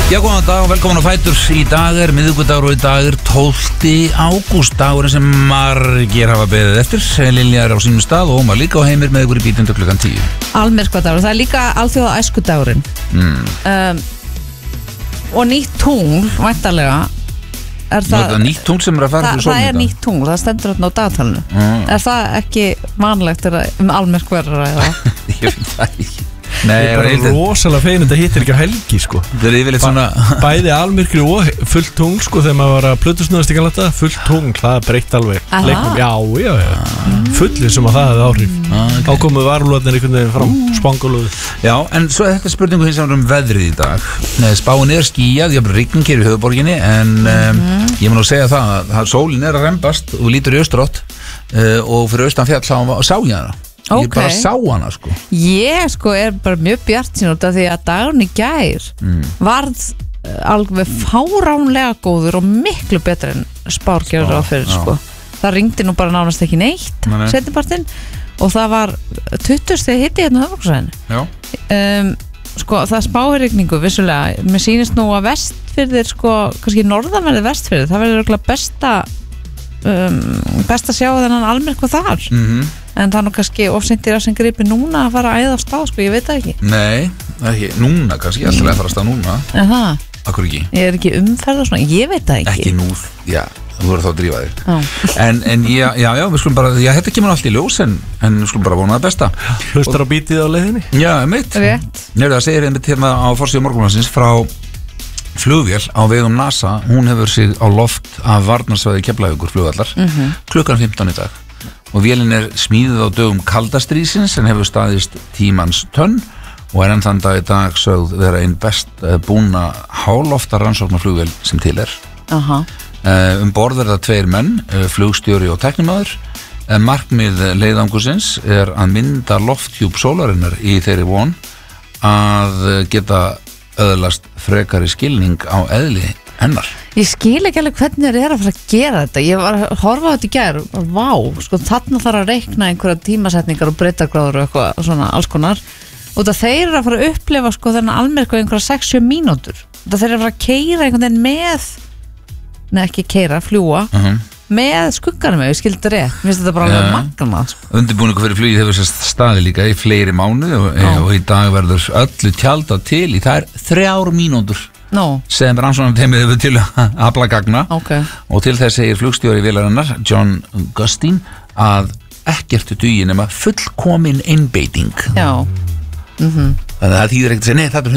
Já, góðan dag og velkomin á Fætur. Í dag miðvikudagur og í dag 12. ágúst, dagurinn sem margir hafa beðið eftir. Lilja á sínum stað og Ómar líka og Heimir með ykkur í bítinu klukkan 10. Almyrkvadagur, það líka alþjóða æskudagurinn. Og nýtt tungl, væntanlega, það nýtt tungl sem að fara fyrir sólina? Það nýtt tungl, það stendur þarna á dagatalinu. Það ekki vanlegt almyrkverðara eða? Ég veit það ekki. Nei, ég er bara rosalega fegin þetta hittir ekki á helgi sko. Það yfirleitt svona bæði almyrkri og fullt tungl sko, þegar maður var að plötusnöðast ekki alltaf fullt tungl, það breytt alveg leiknum, já fullið sem að það hefði áhrif þá komuð varulotnir einhvern veginn fram spanguluðu. Já, en svo þetta spurningu hins vegar veðrið í dag. Spáin skýjað, ég har rigning hér í höfuðborginni en ég má nú segja það að sólin að rembast og lítur í austrótt og fyrir austan fjall sá ég hana. Ég bara sá hana sko. Ég sko bara mjög bjartsýn út af því að dagurinn í gær varð alveg fáránlega góður og miklu betur en spár gerður ráð fyrir sko. Það ringdi nú bara nánast ekki neitt seinnipartinn og það var 20 stigi hiti hérna á höfuðborgarsvæðinu. Sko það spáirigningu vissulega, mér sýnist nú að Vestfirðir sko, kannski norðanverði Vestfirðir, það verður örugglega best að sjá þennan almyrkva þar. En það nú kannski ofsendir að sem gripi núna að fara að æða á stað, sko, ég veit það ekki. Nei, ekki, núna kannski, alltaf að fara að stað núna. Akkur ekki? Ég ekki umferð og svona, ég veit það ekki. Ekki nú, já, þú verður þá að drífa þig. En já, við skulum bara, já, þetta kemur allt í ljós, en við skulum bara vona það besta. Hlustar á bítið á leiðinni? Já, mitt. Rétt. Nefnir það segir einmitt hérna á forsíðu Morgunblaðsins frá flugvél á vegum NASA, hún hefur sig á loft af varnarsvæði Keflavíkur flugvallar klukkan 15 í dag. Og vélin smíðuð á dögum kaldastríðsins en hefur staðist tímans tönn og enn þann dag í dag sögð vera einn best búna hálofta rannsóknarflugvél sem til borð verða 2 menn, flugstjóri og tæknimaður. Markmið leiðangusins að mynda lofthjúp sólarinnar í þeirri von að geta öðlast frekari skilning á eðli hennar. Ég skil ekki alveg hvernig þeir að fara að gera þetta. Ég var að horfa á þetta í gær og vá, sko þarna þarf að reikna einhverja tímasetningar og breytagráður og eitthvað svona alls konar og það þeir að fara að upplifa sko þennan almyrkva einhverja 6-7 mínútur. Það þeir að fara að keyra einhvern veginn með ekki keyra, fljúa með skugganum ég skildi rétt. Mér finnst þetta bara alveg magnað sko. Undirbúningu fyrir flugið hefur sérst staðið líka í fleiri mánuði og í dag verður öllu tjaldað til í þær 3 mínútur sem rannsóknarteymið hefur til að afla gagna og til þess segir flugstjóri vélarinnar John Gustin að ekkert dugi nema fullkomin einbeiting. Þannig að það þýðir ekkert að segja, nei, það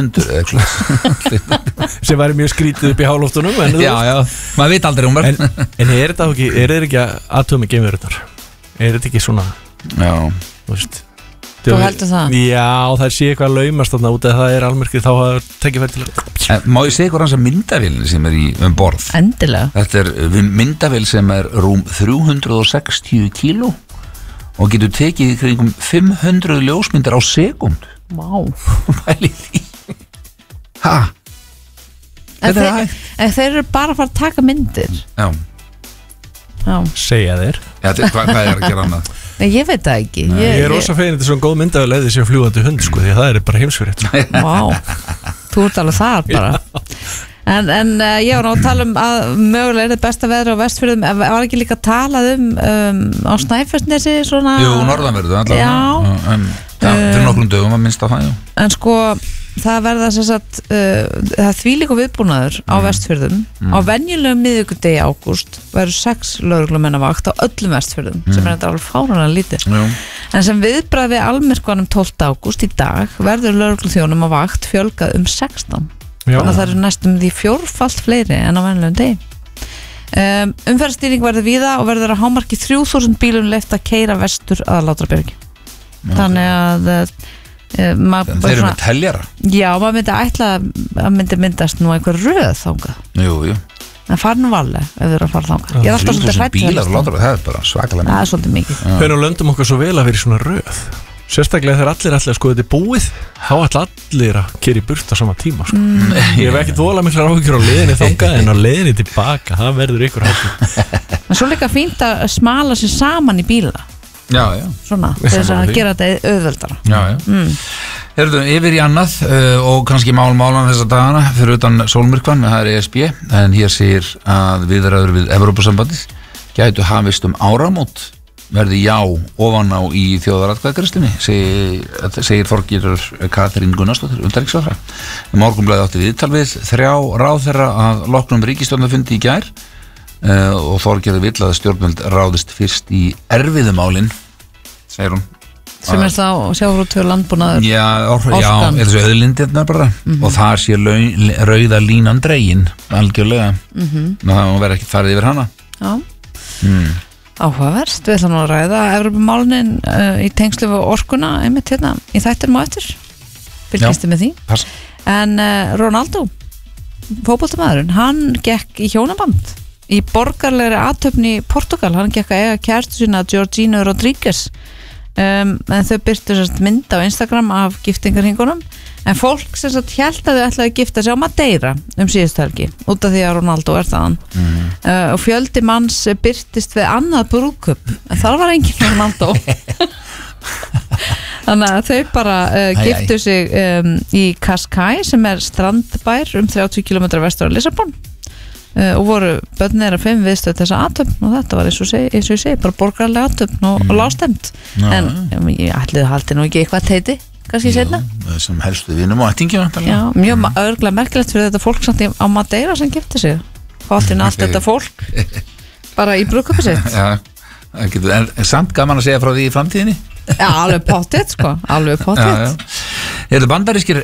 hundur sem væri mjög skrítið upp í háloftunum já, maður veit aldrei en er þetta ekki atómi geimverurnar? Er þetta ekki svona þú veist Þú heldur það? Já, það sé eitthvað að laumast þarna út eða það almyrkrið þá að tekja færi til að má ég segja hvað hans að myndavélin sem í borð? Endilega. Þetta myndavél sem rúm 360 kíló og getur tekið í kringum 500 ljósmyndir á sekúnd. Vá. Pæli því. En þeir eru bara að fara að taka myndir. Já. Segja þeir. Hvað að gera annað? Nei, ég veit það ekki. Ég rosa fegin þetta svona góð myndavél eða þessi fljúgandi hund sko, því að það bara heimsfyrir. Vá, þú ert alveg þar bara. En ég var ná að tala að mögulega þetta besta veðri á Vestfjörðum. Var ekki líka talað á Snæfellsnesi svona? Jú, norðanverðu allavega. Fyrir nokkrum dögum að minnst á það, já. En sko það verða sem sagt það þvílíku viðbúnaður á Vestfjörðum á venjulegum miðvikudegi í ágúst verður 6 lögreglumenn á vakt á öllum Vestfjörðum sem þetta alveg fáránlega lítið en sem viðbragð við almyrkvanum 12. ágúst í dag verður lögregluþjónum á vakt fjölgað 16 þannig að það eru næstum því 4-falt fleiri en á venjulegum degi. Umferðarstýring verður víða og verður að hámarki 3000 bílum leyft að keyra vestur að Látrabjargi þannig að þeir eru með teljara. Já, maður myndi ætla að myndast nú einhver röð þangað Jú en fara nú varlega ef þau eru að fara þangað. Ég er alltaf svolítið hrædd bílar, það er bara svakalega það er svolítið mikið. Hvernig löndum okkur svo vel að vera í svona röð sérstaklega þegar allir ætla að sko þetta er búið þá ætla allir að keyra í burt á sama tíma sko. Ég hef ekkert vola miklar áhyggjur á leiðinni þangað en á leiðinni tilbaka það verður ykkur hægt. En svo líka fínt að smala sér saman í bíla Já. Svona, þess að gera þetta auðveldara. Herðu, yfir í annað og kannski málan þessa dagana fyrir utan sólmyrkvann með það ESB, en hér segir að viðræður við Evrópusambandið gætu hafist áramót verði já ofan á í þjóðaratkvæðagreiðslunni, segir Þorgerður Katrín Gunnarsdóttir, utanríkisráðherra. Morgunblaðið átti viðtal við 3 ráðherra að loknum ríkisstjórnarfundi í gær og Þorgerður vill að stjórnvöld ráðist fyrst í erfiðu málin, segir hún. Sem þá sjávarútvegur landbúnaður. Já, þessu auðlindirnar bara og þar sé rauða línan dregin algjörlega. Það verður ekki farið yfir hana. Já. Áhugavert, við ætlum að ræða Evrópumálinin í tengslu við orkuna einmitt hérna í þættinum á eftir. Fylgistu með því. Pass. En Ronaldo, fótboltamaðurinn, hann gekk í hjónaband í borgarlegri athöfn í Portugal. Hann gekk að eiga kærustu sína Georgina Rodríguez. En þau byrtu mynd á Instagram af giftingarhingunum, en fólk sem sagt hélt að þau ætlaði að gifta sig á Madeira síðustu helgi, út af því að Ronaldo er þaðan. Og fjöldi manns byrtist við annað brúðkaup, en þar var engin Ronaldo. Þannig að þau bara giftu sig í Cascais, sem er strandbær 30 km vestur af Lissabon, og voru börn þeirra 5 viðstöð þessa athöfn, og þetta var eins og ég segi bara borgarlega athöfn og lágstemt. En ég ætliði haldi nú ekki eitthvað teiti kannski seinna. Sem helstu vinum og ættingi. Já, mjög örgulega merkilegt fyrir þetta fólk samt á Madeira sem gifti sig. Fáttinn allt þetta fólk bara í brúðkaupi sitt. Já, en samt gaman að segja frá því í framtíðinni. Já, alveg pottið sko, alveg pottið. Eru bandarískar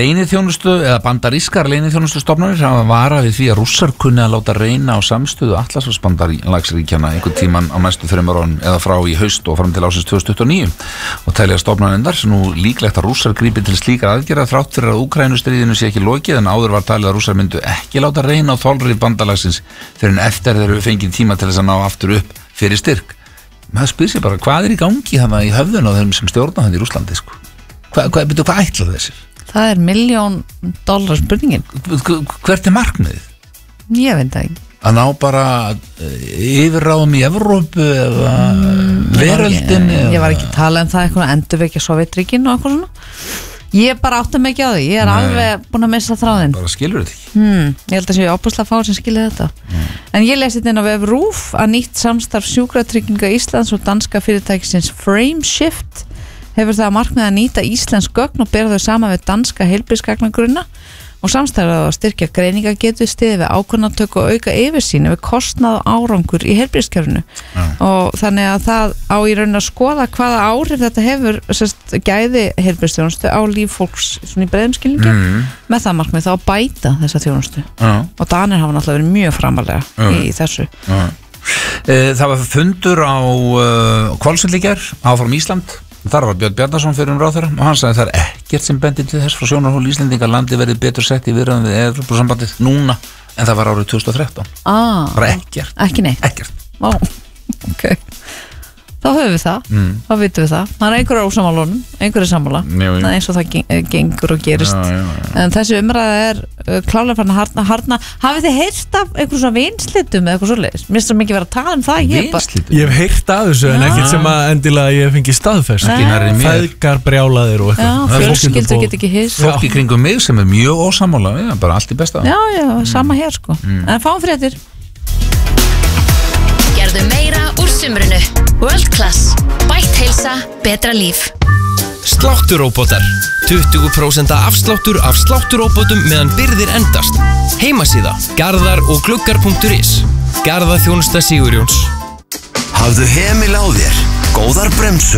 leyniþjónustu stofnanir hafa varað við því að Rússar kunni að láta reyna á samstöðu Atlantshafsbandalagsríkjanna einhvern tímann á næstu 3 árum eða frá í haust og fram til ársins 2029 og telja stofnanirnar sem nú líklegt að Rússar grípi til slíkar aðgerða þrátt fyrir að Úkraínustríðinu sé ekki lokið, en áður var talið að Rússar myndu ekki láta reyna á þolrif bandalagsins fyrir en eftir þeir eru fengið tíma til þess að ná aftur upp fyrir styrk. Maður spyr sér bara, hvað er í gangi þannig í höfðun á þeim sem stjórna þetta í Rússlandi sko? Hvað ætlaðu þessir? Það er $1 million spurningin. Hvert er markmiðið? Ég veit það ekki. Að ná bara yfirráðum í Evrópu eða veröldin? Ég var ekki að tala um það eitthvað endurvekja Sovétríkin og eitthvað svona. Ég bara átta mig ekki á því. Ég er alveg búin að missa þráðinn. Bara skilur þetta ekki? Ég held að séu ábúrslega fáir sem skilur þetta. En ég lesi þetta inn á vef RÚV að nýtt samstarf Sjúkratrygginga Íslands og danska fyrirtækisins Frameshift hefur það að markmiða að nýta íslensk gögn og bera þau saman við danska heilbrigðisgagnagrunna og samstarfið að styrkja greiningagetu, stiði við ákvörðunartöku og auka yfirsýn við kostnað og árangur í heilbrigðiskerfinu. Og þannig að það á í rauninni að skoða hvaða áhrif þetta hefur gæði heilbrigðisþjónustu á líf fólks svona í breiðum skilningi með það markmið þá að bæta þessa þjónustu. Og Danir hafa náttúrulega verið mjög framalega í þessu. Það var fundur á Hvolsvelli í gær áfram Ísland. Þar var Björn Bjarnason fyrir ráðherra og hann sagði að það er ekkert sem bendir til þess frá sjónarhóli Íslendinga að landi verið betur sett í viðræðum við Evrópusambandið núna en það var árið 2013. Bara ekkert. Ekki neitt. Ekkert. Ó, ok. Þá höfum við það, þá vitum við það. Það er einhverjar ósamálunum, einhverjar sammála. Það er eins og það gengur og gerist. En þessi umræða er klárlega farin að harna. Hafið þið heyrt af einhverjum svona vinslitum eða eitthvað svoleiðis? Mér finnst það mikið vera að tala um það. Vinslitum? Ég hef heyrt af þessu en ekkert sem að endilega ég fengið staðfest. Feðgar brjálaðir og eitthvað. Já, fjölskyldur get ekki hist. Fólk í kringum mig sem er mjög ósammála, bara allt í besta. Já, sama hér sko. En fáum fréttir. Gerðu meira úr sumrinu. World Class. Bætt heilsa, betra líf. Slátturóbotar. 20% afsláttur af slátturóbotum meðan birgðir endast. Heimasíða garðar og gluggar.is. Garðaþjónusta Sigurjóns. Hafðu hemil á þér. Góðar bremsur